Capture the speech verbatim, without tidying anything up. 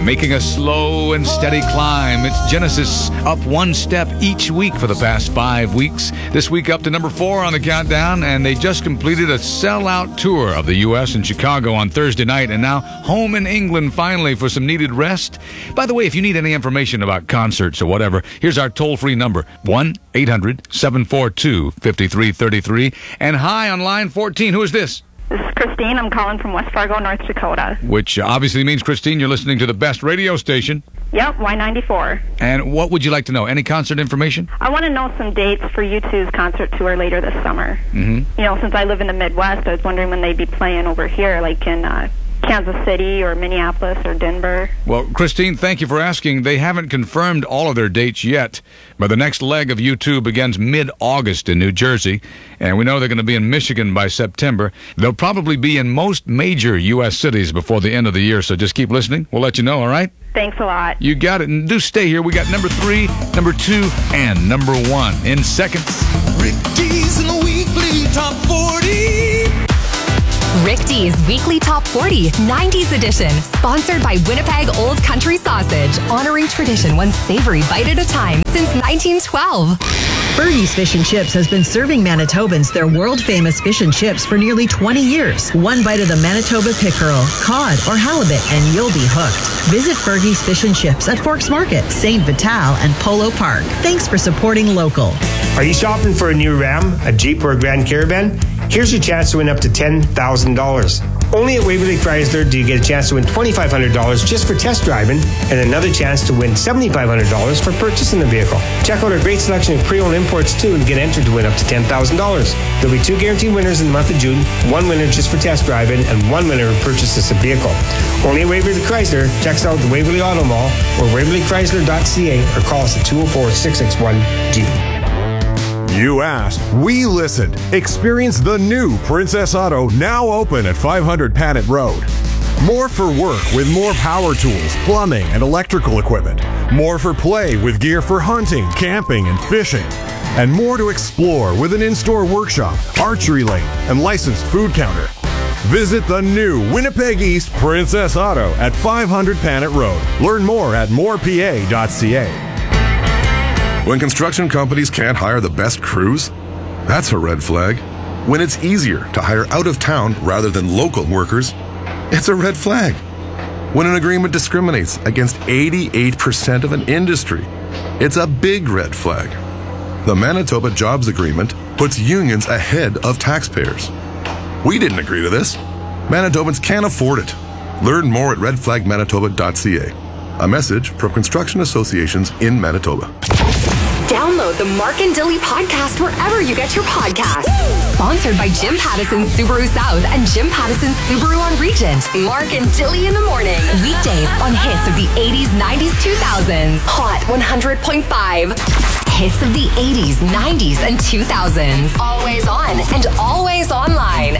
making a slow and steady climb. It's Genesis up one step each week for the past five weeks. This week up to number four on the countdown, and they just completed a sellout tour of the U S in Chicago on Thursday night, and now home in England finally for some needed rest. By the way, if you need any information about concerts or whatever, here's our toll-free number, one eight hundred seven four two five three three three. And hi on line fourteen, who is this? This is Christine. I'm calling from West Fargo, North Dakota. Which obviously means, Christine, you're listening to the best radio station. Yep, Y ninety-four. And what would you like to know? Any concert information? I want to know some dates for U two's concert tour later this summer. Mm-hmm. You know, since I live in the Midwest, I was wondering when they'd be playing over here, like in uh, Kansas City or Minneapolis or Denver. Well, Christine, thank you for asking. They haven't confirmed all of their dates yet, but the next leg of U two begins mid-August in New Jersey, and we know they're going to be in Michigan by September. They'll probably be in most major U S cities before the end of the year, so just keep listening. We'll let you know, all right? Thanks a lot. You got it, and do stay here. We got number three, number two, and number one in seconds. Rick D's in the weekly top forty. Rick D's Weekly Top forty, nineties edition, sponsored by Winnipeg Old Country Sausage, honoring tradition one savory bite at a time since nineteen twelve. Fergie's Fish and Chips has been serving Manitobans their world-famous fish and chips for nearly twenty years. One bite of the Manitoba pickerel, cod, or halibut, and you'll be hooked. Visit Fergie's Fish and Chips at Forks Market, Saint Vital, and Polo Park. Thanks for supporting local. Are you shopping for a new Ram, a Jeep, or a Grand Caravan? Here's your chance to win up to ten thousand dollars. Only at Waverly Chrysler do you get a chance to win twenty-five hundred dollars just for test driving, and another chance to win seventy-five hundred dollars for purchasing the vehicle. Check out our great selection of pre-owned imports too and get entered to win up to ten thousand dollars. There'll be two guaranteed winners in the month of June, one winner just for test driving, and one winner who purchases a vehicle. Only at Waverly Chrysler. Check us out at the Waverly Auto Mall or waverly chrysler dot c a or call us at two oh four, six six one, G. You asked, we listened. Experience the new Princess Auto, now open at five hundred Panet Road. More for work with more power tools, plumbing, and electrical equipment. More for play with gear for hunting, camping, and fishing. And more to explore with an in-store workshop, archery lane, and licensed food counter. Visit the new Winnipeg East Princess Auto at five hundred Panet Road. Learn more at more p a dot c a. When construction companies can't hire the best crews, that's a red flag. When it's easier to hire out of town rather than local workers, it's a red flag. When an agreement discriminates against eighty-eight percent of an industry, it's a big red flag. The Manitoba Jobs Agreement puts unions ahead of taxpayers. We didn't agree to this. Manitobans can't afford it. Learn more at red flag manitoba dot c a. A message from construction associations in Manitoba. Download the Mark and Dilly podcast wherever you get your podcasts. Sponsored by Jim Pattison Subaru South and Jim Pattison Subaru on Regent. Mark and Dilly in the morning. Weekdays on hits of the eighties, nineties, two thousands. Hot one hundred point five. Hits of the eighties, nineties, and two thousands. Always on and always online.